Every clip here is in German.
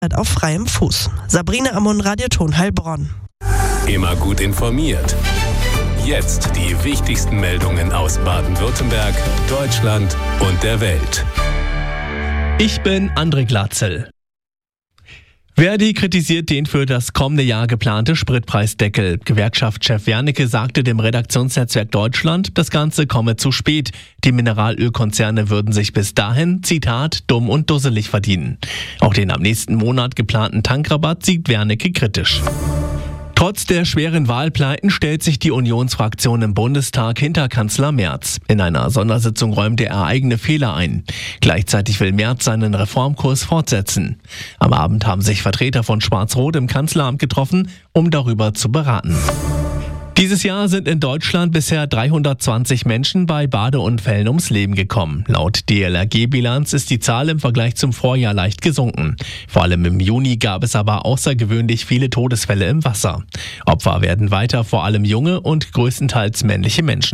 auf freiem Fuß. Sabrina Ammon, Radioton Heilbronn. Immer gut informiert. Jetzt die wichtigsten Meldungen aus Baden-Württemberg, Deutschland und der Welt. Ich bin André Glatzel. Verdi kritisiert den für das kommende Jahr geplante Spritpreisdeckel. Gewerkschaftschef Wernicke sagte dem Redaktionsnetzwerk Deutschland, das Ganze komme zu spät. Die Mineralölkonzerne würden sich bis dahin, Zitat, dumm und dusselig verdienen. Auch den am nächsten Monat geplanten Tankrabatt sieht Wernicke kritisch. Trotz der schweren Wahlpleiten stellt sich die Unionsfraktion im Bundestag hinter Kanzler Merz. In einer Sondersitzung räumte er eigene Fehler ein. Gleichzeitig will Merz seinen Reformkurs fortsetzen. Am Abend haben sich Vertreter von Schwarz-Rot im Kanzleramt getroffen, um darüber zu beraten. Dieses Jahr sind in Deutschland bisher 320 Menschen bei Badeunfällen ums Leben gekommen. Laut DLRG-Bilanz ist die Zahl im Vergleich zum Vorjahr leicht gesunken. Vor allem im Juni gab es aber außergewöhnlich viele Todesfälle im Wasser. Opfer werden weiter vor allem junge und größtenteils männliche Menschen.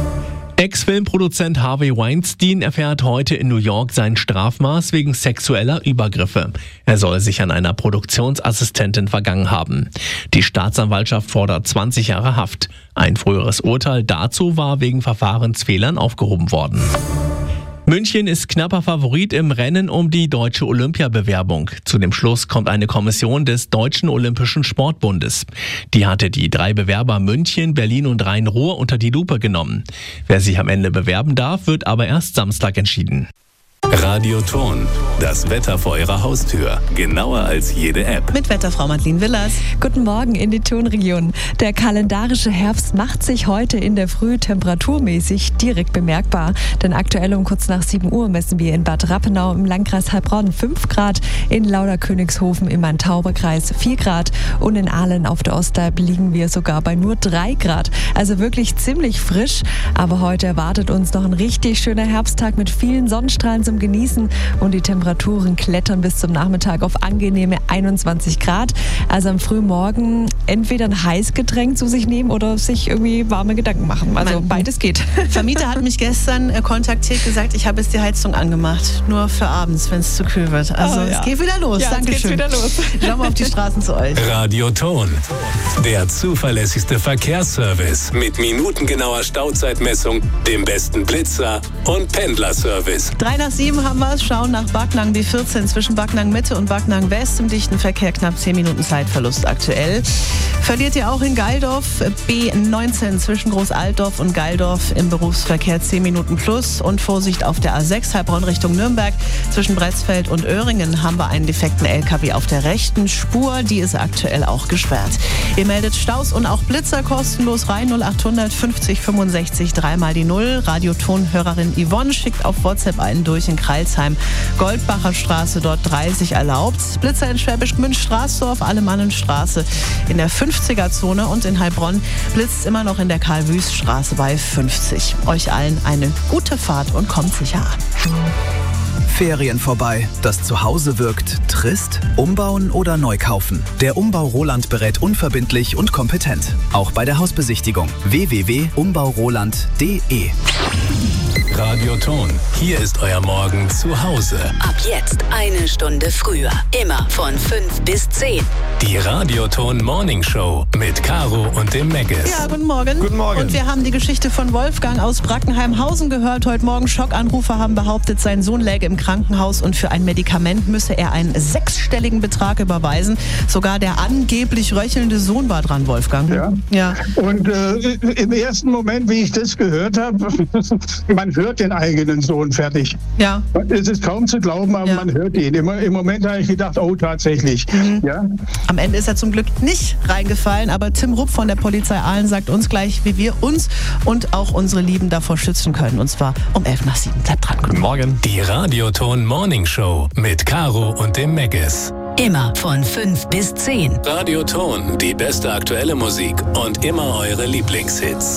Ex-Filmproduzent Harvey Weinstein erfährt heute in New York sein Strafmaß wegen sexueller Übergriffe. Er soll sich an einer Produktionsassistentin vergangen haben. Die Staatsanwaltschaft fordert 20 Jahre Haft. Ein früheres Urteil dazu war wegen Verfahrensfehlern aufgehoben worden. München ist knapper Favorit im Rennen um die deutsche Olympiabewerbung. Zu dem Schluss kommt eine Kommission des Deutschen Olympischen Sportbundes. Die hatte die 3 Bewerber München, Berlin und Rhein-Ruhr unter die Lupe genommen. Wer sich am Ende bewerben darf, wird aber erst Samstag entschieden. Radioton, das Wetter vor Ihrer Haustür. Genauer als jede App. Mit Wetterfrau Madeleine Willers. Guten Morgen in die Tonregion. Der kalendarische Herbst macht sich heute in der Früh temperaturmäßig direkt bemerkbar. Denn aktuell um kurz nach 7 Uhr messen wir in Bad Rappenau im Landkreis Heilbronn 5 Grad, in Lauderkönigshofen im Main-Tauber-Kreis 4 Grad und in Ahlen auf der Ostalb liegen wir sogar bei nur 3 Grad. Also wirklich ziemlich frisch. Aber heute erwartet uns noch ein richtig schöner Herbsttag mit vielen Sonnenstrahlen zum Genießen und die Temperaturen klettern bis zum Nachmittag auf angenehme 21 Grad. Also am frühen Morgen entweder ein Heißgetränk zu sich nehmen oder sich irgendwie warme Gedanken machen. Also beides geht. Vermieter hat mich gestern kontaktiert, gesagt, ich habe jetzt die Heizung angemacht. Nur für abends, wenn es zu kühl wird. Also es geht wieder los. Ja, Dankeschön. Wieder los. Schauen wir auf die Straßen zu euch. Radioton, der zuverlässigste Verkehrsservice mit minutengenauer Stauzeitmessung, dem besten Blitzer und Pendlerservice. 3 nach 7 haben wir es. Schauen nach Backnang, B14 zwischen Backnang Mitte und Backnang West. Im dichten Verkehr knapp 10 Minuten Zeitverlust aktuell. Verliert ihr auch in Geildorf, B19 zwischen Großaltdorf und Geildorf im Berufsverkehr 10 Minuten plus. Und Vorsicht auf der A6 Heilbronn Richtung Nürnberg. Zwischen Bretzfeld und Öhringen haben wir einen defekten LKW auf der rechten Spur. Die ist aktuell auch gesperrt. Ihr meldet Staus und auch Blitzer kostenlos rein. 0800 50 65 3 mal die 0. Radiotonhörerin Yvonne schickt auf WhatsApp einen durch in Kreilsheim. Goldbacher Straße, dort 30 erlaubt. Blitzer in Schwäbisch Gmünd, Straßdorf, Alemannenstraße in der 50er-Zone und in Heilbronn blitzt immer noch in der Karl-Wüst-Straße bei 50. Euch allen eine gute Fahrt und kommt sicher an. Ferien vorbei, das Zuhause wirkt, trist, umbauen oder neu kaufen. Der Umbau Roland berät unverbindlich und kompetent. Auch bei der Hausbesichtigung. www.umbauroland.de. Radioton, hier ist euer Morgen zu Hause. Ab jetzt 1 Stunde früher. Immer von 5 bis 10. Die Radioton Morning Show mit Caro und dem Megges. Ja, guten Morgen. Guten Morgen. Und wir haben die Geschichte von Wolfgang aus Brackenheimhausen gehört. Heute Morgen Schockanrufer haben behauptet, sein Sohn läge im Krankenhaus und für ein Medikament müsse er einen 6-stelligen Betrag überweisen. Sogar der angeblich röchelnde Sohn war dran, Wolfgang. Ja. Und im ersten Moment, wie ich das gehört habe, man hört den eigenen Sohn fertig. Ja. Es ist kaum zu glauben, aber man hört ihn. Im Moment habe ich gedacht, oh, tatsächlich. Ja? Am Ende ist er zum Glück nicht reingefallen, aber Tim Rupp von der Polizei Aalen sagt uns gleich, wie wir uns und auch unsere Lieben davor schützen können. Und zwar um 11 nach 7. Bleibt dran. Guten Morgen. Die Radioton Morning Show mit Caro und dem Megges. Immer von 5 bis 10. Radioton, die beste aktuelle Musik und immer eure Lieblingshits.